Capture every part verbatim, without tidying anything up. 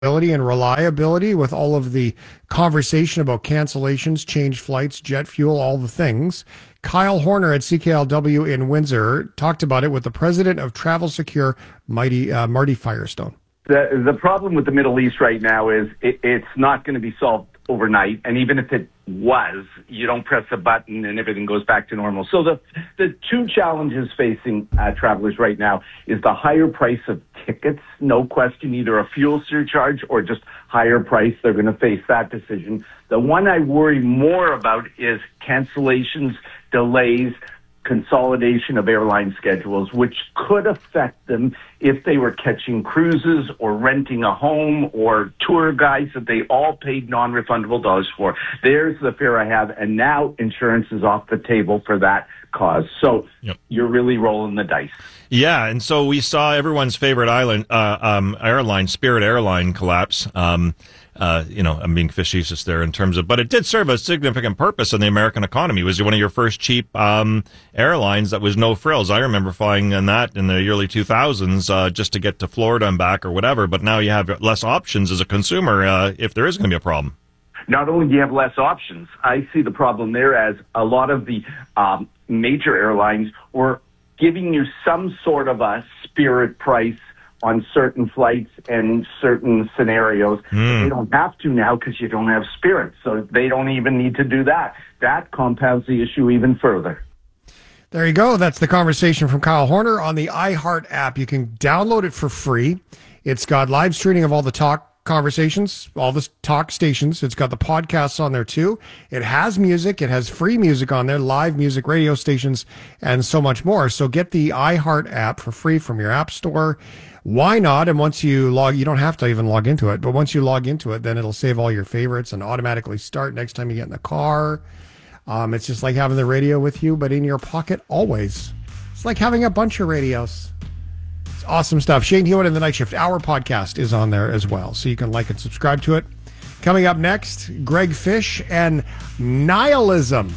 and reliability with all of the conversation about cancellations, changed flights, jet fuel, all the things. Kyle Horner at C K L W in Windsor talked about it with the president of Travel Secure, Mighty, uh, Marty Firestone. The, the problem with the Middle East right now is it, it's not going to be solved overnight. And even if it was, you don't press a button and everything goes back to normal. So the the two challenges facing uh, travelers right now is the higher price of tickets, no question, either a fuel surcharge or just higher price. They're going to face that decision. The one I worry more about is cancellations, delays, consolidation of airline schedules, which could affect them if they were catching cruises or renting a home or tour guides that they all paid non-refundable dollars for. There's the fear I have, and now insurance is off the table for that cause. So yep. You're really rolling the dice. Yeah, and so we saw everyone's favorite island uh, um, airline, Spirit Airline, collapse. Um, uh, you know, I'm being facetious there in terms of, but it did serve a significant purpose in the American economy. It was one of your first cheap um, airlines that was no frills. I remember flying in that in the early two thousands uh, just to get to Florida and back or whatever. But now you have less options as a consumer uh, if there is going to be a problem. Not only do you have less options, I see the problem there as a lot of the um, major airlines were giving you some sort of a Spirit price on certain flights and certain scenarios. Mm. They don't have to now because you don't have Spirit, so they don't even need to do that. That compounds the issue even further. There you go. That's the conversation from Kyle Horner on the iHeart app. You can download it for free. It's got live streaming of all the talk conversations, all the talk stations. It's got the podcasts on there too. It has music. It has free music on there, live music, radio stations, and so much more. So get the iHeart app for free from your app store. Why not? And once you log, you don't have to even log into it, but once you log into it, then it'll save all your favorites and automatically start next time you get in the car. Um, it's just like having the radio with you, but in your pocket always. It's like having a bunch of radios. It's awesome stuff. Shane Hewitt and the Night Shift Hour podcast is on there as well, so you can like and subscribe to it. Coming up next, Greg Fish and nihilism.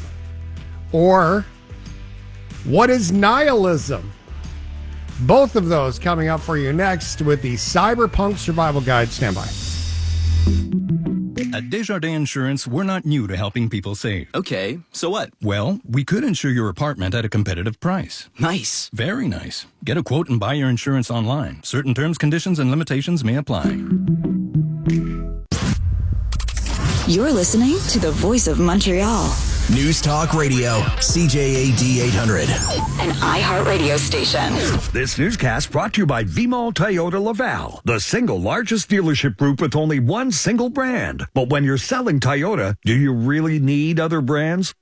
Or, what is nihilism? Both of those coming up for you next with the Cyberpunk Survival Guide. Stand by. At Desjardins Insurance, we're not new to helping people save. Okay, so what? Well, we could insure your apartment at a competitive price. Nice. Very nice. Get a quote and buy your insurance online. Certain terms, conditions, and limitations may apply. You're listening to the Voice of Montreal. News Talk Radio, C J A D eight hundred. An iHeart radio station. This newscast brought to you by V-Mall Toyota Laval, the single largest dealership group with only one single brand. But when you're selling Toyota, do you really need other brands?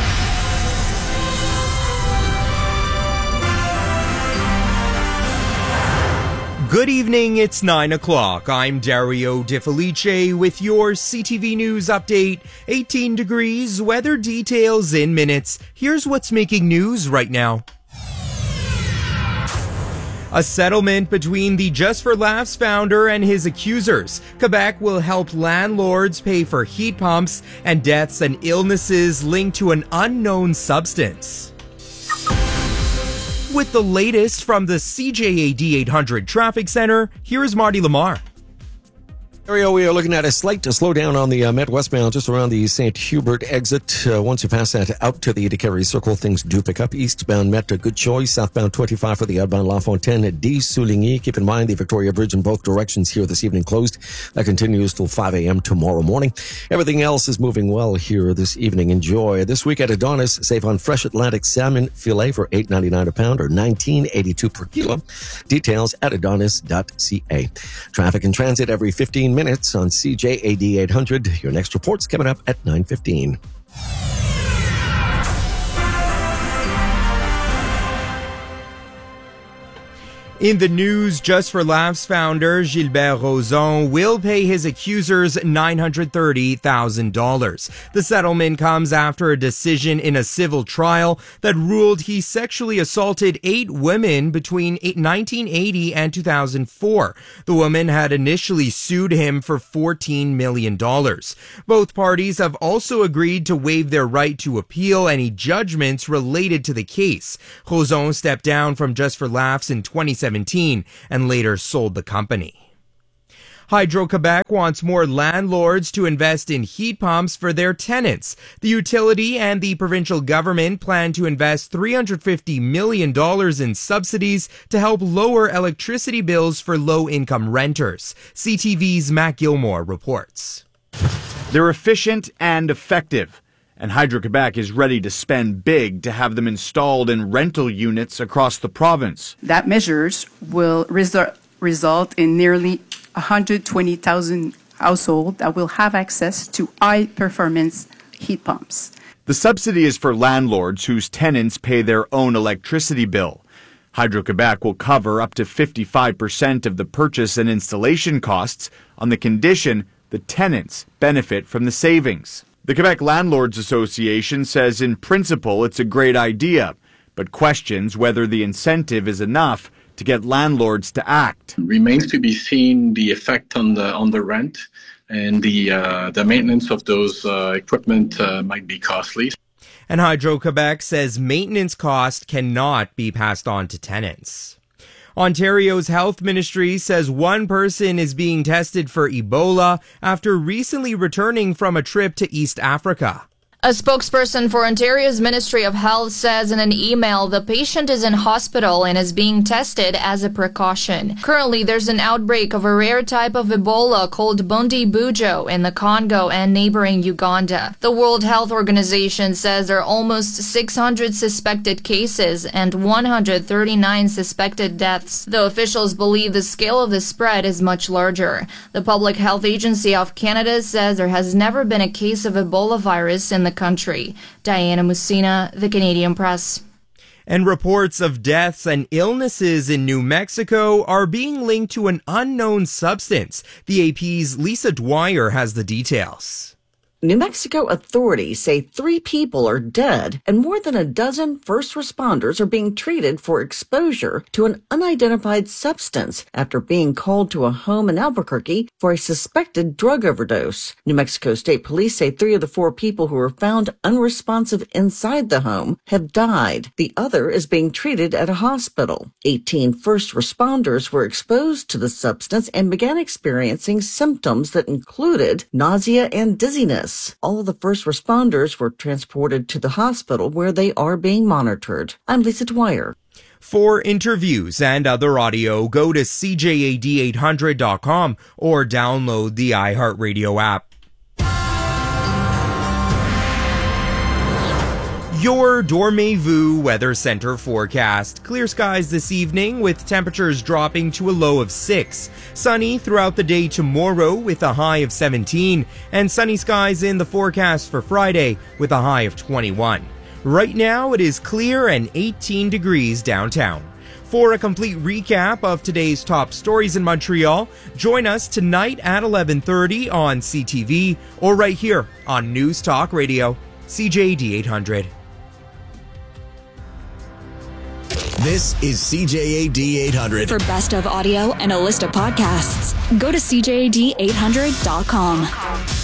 Good evening, it's nine o'clock. I'm Dario De Felice with your C T V News update. eighteen degrees, weather details in minutes. Here's what's making news right now. A settlement between the Just for Laughs founder and his accusers. Quebec will help landlords pay for heat pumps and deaths and illnesses linked to an unknown substance. With the latest from the C J A D eight hundred Traffic Center, here is Marty Lamar. Area, we are looking at a slight slowdown on the uh, Met westbound just around the Saint Hubert exit. Uh, once you pass that out to the Decarie Circle, things do pick up. Eastbound Met, a good choice. Southbound twenty-five for the outbound La Fontaine at D. Souligny. Keep in mind the Victoria Bridge in both directions here this evening closed. That continues till five a.m. tomorrow morning. Everything else is moving well here this evening. Enjoy. This week at Adonis, save on fresh Atlantic salmon filet for eight ninety-nine a pound or nineteen eighty-two per kilo. Details at adonis dot c a. Traffic and transit every fifteen minutes on C J A D eight hundred. Your next report's coming up at nine fifteen. In the news, Just for Laughs founder Gilbert Rozon will pay his accusers nine hundred thirty thousand dollars. The settlement comes after a decision in a civil trial that ruled he sexually assaulted eight women between nineteen eighty and two thousand four. The woman had initially sued him for fourteen million dollars. Both parties have also agreed to waive their right to appeal any judgments related to the case. Rozon stepped down from Just for Laughs in twenty seventeen and later sold the company. Hydro-Quebec wants more landlords to invest in heat pumps for their tenants. The utility and the provincial government plan to invest three hundred fifty million dollars in subsidies to help lower electricity bills for low-income renters. C T V's Matt Gilmore reports. They're efficient and effective, and Hydro-Quebec is ready to spend big to have them installed in rental units across the province. That measures will result result in nearly one hundred twenty thousand households that will have access to high-performance heat pumps. The subsidy is for landlords whose tenants pay their own electricity bill. Hydro-Quebec will cover up to fifty-five percent of the purchase and installation costs on the condition the tenants benefit from the savings. The Quebec Landlords Association says in principle it's a great idea, but questions whether the incentive is enough to get landlords to act. Remains to be seen the effect on the on the rent, and the uh, the maintenance of those uh, equipment uh, might be costly. And Hydro-Quebec says maintenance cost cannot be passed on to tenants. Ontario's health ministry says one person is being tested for Ebola after recently returning from a trip to East Africa. A spokesperson for Ontario's Ministry of Health says in an email the patient is in hospital and is being tested as a precaution. Currently, there's an outbreak of a rare type of Ebola called Bundibugyo in the Congo and neighboring Uganda. The World Health Organization says there are almost six hundred suspected cases and one hundred thirty-nine suspected deaths, though officials believe the scale of the spread is much larger. The Public Health Agency of Canada says there has never been a case of Ebola virus in the country. Diana Musina, The Canadian Press. And reports of deaths and illnesses in New Mexico are being linked to an unknown substance. The A P's Lisa Dwyer has the details. New Mexico authorities say three people are dead and more than a dozen first responders are being treated for exposure to an unidentified substance after being called to a home in Albuquerque for a suspected drug overdose. New Mexico State Police say three of the four people who were found unresponsive inside the home have died. The other is being treated at a hospital. eighteen first responders were exposed to the substance and began experiencing symptoms that included nausea and dizziness. All of the first responders were transported to the hospital where they are being monitored. I'm Lisa Dwyer. For interviews and other audio, go to C J A D eight hundred dot com or download the iHeartRadio app. Your Dormez-vous Weather Center forecast. Clear skies this evening with temperatures dropping to a low of six. Sunny throughout the day tomorrow with a high of seventeen. And sunny skies in the forecast for Friday with a high of twenty-one. Right now it is clear and eighteen degrees downtown. For a complete recap of today's top stories in Montreal, join us tonight at eleven thirty on C T V or right here on News Talk Radio, C J A D eight hundred. This is C J A D eight hundred. For best of audio and a list of podcasts, go to C J A D eight hundred dot com.